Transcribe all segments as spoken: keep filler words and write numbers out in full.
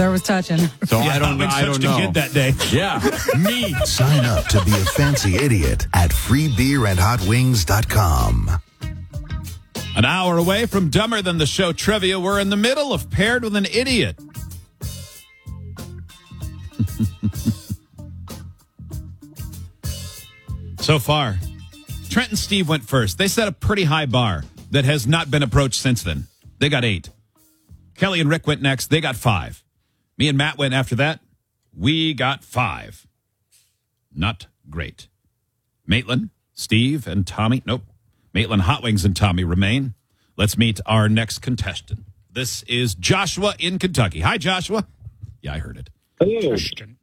there was touching. So Yeah, I don't know. I don't know. a kid that day. Yeah, me. Sign up to be a fancy idiot at free beer and hot wings dot com. An hour away from Dumber Than the Show trivia, we're in the middle of Paired with an Idiot. So far, Trent and Steve went first. They set a pretty high bar that has not been approached since then. They got eight. Kelly and Rick went next. They got five. Me and Matt went after that. We got five. Not great. Maitland, Steve, and Tommy. Nope. Maitland, Hot Wings, and Tommy remain. Let's meet our next contestant. This is Joshua in Kentucky. Hi, Joshua. Yeah, I heard it. Hello.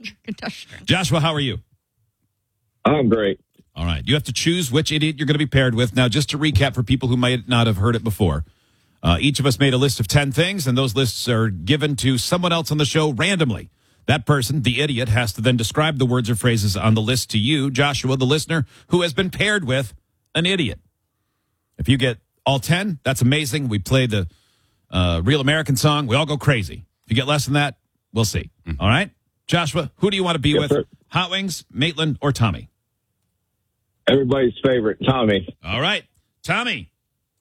Joshua, how are you? I'm great. All right. You have to choose which idiot you're going to be paired with. Now, just to recap for people who might not have heard it before, uh, each of us made a list of ten things, and those lists are given to someone else on the show randomly. That person, the idiot, has to then describe the words or phrases on the list to you, Joshua, the listener, who has been paired with an idiot. If you get all ten, that's amazing. We play the uh, Real American song. We all go crazy. If you get less than that, we'll see. Mm-hmm. All right? Joshua, who do you want to be Yes, with? sir. Hot Wings, Maitland, or Tommy? Everybody's favorite, Tommy. All right. Tommy,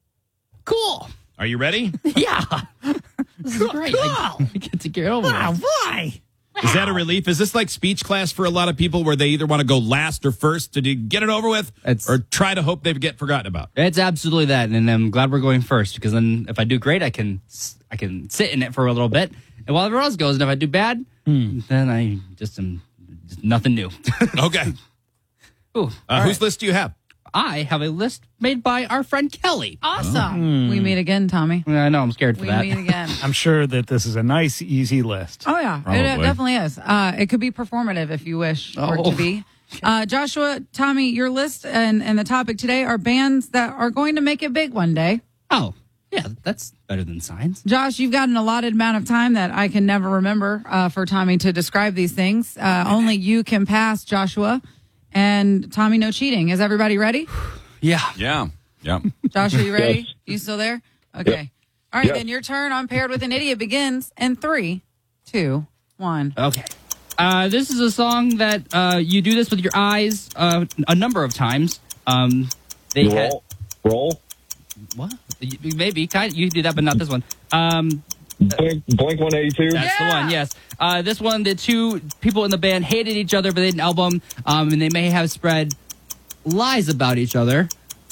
Cool. are you ready? Yeah. This is great. I, I get to get over Wow, it. why? Is that a relief? Is this like speech class for a lot of people where they either want to go last or first to do- get it over with It's- or try to hope they get forgotten about? It's absolutely that, and I'm glad we're going first because then if I do great, I can I can sit in it for a little bit, and while everyone else goes, and if I do bad, then I just am just nothing new. Okay. Ooh, Uh, all whose right. list do you have? I have a list made by our friend Kelly. Awesome. We meet again, Tommy. I know I'm scared for We that. meet again. I'm sure that this is a nice, easy list. Oh, yeah. It, Probably. uh, definitely is. Uh, it could be performative if you wish for it Oh. to be. Uh, Joshua, Tommy, your list and, and the topic today are bands that are going to make it big one day. Oh, yeah, that's better than science. Josh, you've got an allotted amount of time that I can never remember uh, for Tommy to describe these things. Uh, only you can pass, Joshua. And Tommy, no cheating. Is everybody ready? Yeah. Yeah, yeah. Josh, are you ready? Yes. You still there? Okay. All right, Yep. then your turn on Paired with an Idiot begins in three, two, one. Okay. Uh, this is a song that uh, you do this with your eyes uh, a number of times. Um, they had Roll. Roll. what? You- Maybe kind. You do that, but not this one. Um, Blink, Blink one eighty-two. That's the Yeah. one, yes. Uh, this one, the two people in the band hated each other, but they had an album, um, and they may have spread lies about each other.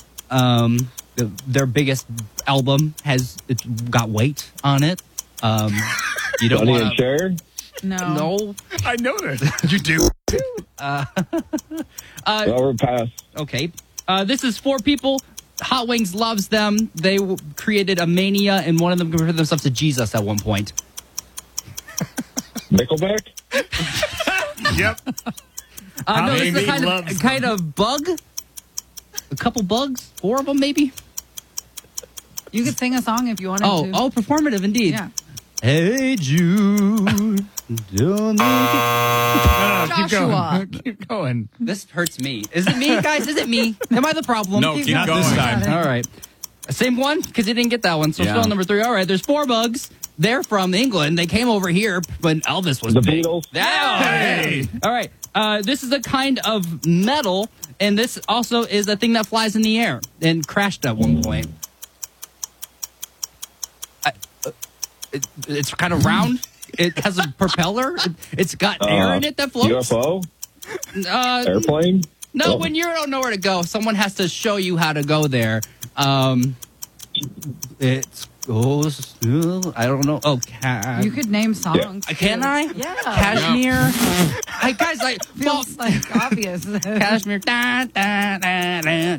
Um, the, their biggest album has it's got weight on it. Um, you don't Sonny and want Cher. No. No. I know that. You do. Robert Pass. Okay. Uh, this is four people. Hot Wings loves them. They w- created a mania, and one of them compared themselves to Jesus at one point. Nickelback. Yep. Uh, no, this is a Maybe kind loves of, kind of bug. A couple bugs, four of them maybe. You could sing a song if you wanted Oh, to. oh, performative indeed. Yeah. Hey Jude, don't make it. No, no, keep Joshua. going. Keep going. This hurts me. Is it me, guys? Is it me? Am I the problem? No, keep Not going. this time. All right. Same one because you didn't get that one. So Yeah. still number three. All right. There's four bugs. They're from England. They came over here when Elvis was The big. Beatles. Yeah. Hey. All right. Uh, this is a kind of metal, and this also is a thing that flies in the air and crashed at one point. I, uh, it, it's kind of round. It has a propeller. It, it's got air in it that floats. U F O. Uh, Airplane. no, Oh. when you don't know where to go, someone has to show you how to go there. Um, it goes. uh, I don't know. Oh, ca- You could name songs. Uh, Can too. I? Yeah. Cashmere. Hey guys, like Feels like obvious. Cashmere. Da, da, da, da.